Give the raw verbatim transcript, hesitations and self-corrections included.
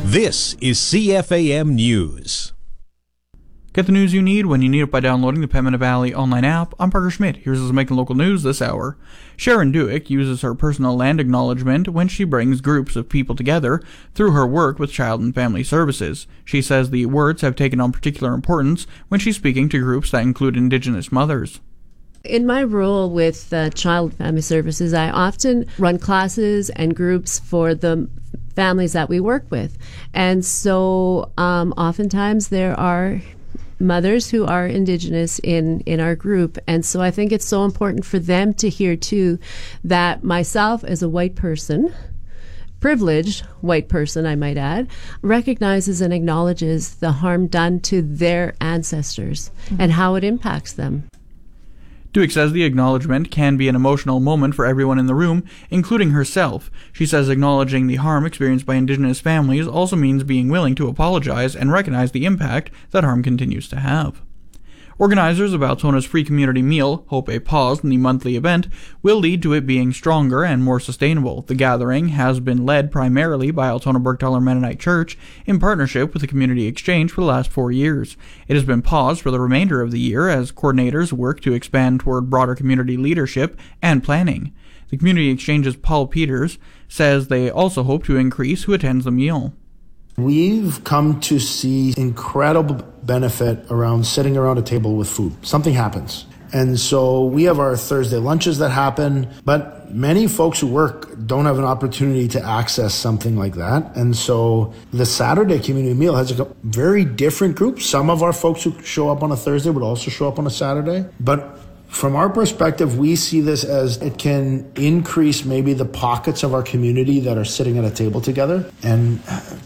This is C F A M News. Get the news you need when you need it by downloading the Pembina Valley online app. I'm Parker Schmidt. Here's what's making local news this hour. Sharon Duick uses her personal land acknowledgement when she brings groups of people together through her work with Child and Family Services. She says the words have taken on particular importance when she's speaking to groups that include Indigenous mothers. In my role with uh, Child and Family Services, I often run classes and groups for the families that we work with. And so um, oftentimes there are mothers who are Indigenous in, in our group. And so I think it's so important for them to hear, too, that myself as a white person, privileged white person, I might add, recognizes and acknowledges the harm done to their ancestors mm-hmm. and how it impacts them. Duick says the acknowledgement can be an emotional moment for everyone in the room, including herself. She says acknowledging the harm experienced by Indigenous families also means being willing to apologize and recognize the impact that harm continues to have. Organizers of Altona's free community meal hope a pause in the monthly event will lead to it being stronger and more sustainable. The gathering has been led primarily by Altona Burgthaler Mennonite Church in partnership with the Community Exchange for the last four years. It has been paused for the remainder of the year as coordinators work to expand toward broader community leadership and planning. The Community Exchange's Paul Peters says they also hope to increase who attends the meal. We've come to see incredible benefit around sitting around a table with food. Something happens. And so we have our Thursday lunches that happen, but many folks who work don't have an opportunity to access something like that. And so the Saturday community meal has a very different group. Some of our folks who show up on a Thursday would also show up on a Saturday. But from our perspective, we see this as it can increase maybe the pockets of our community that are sitting at a table together and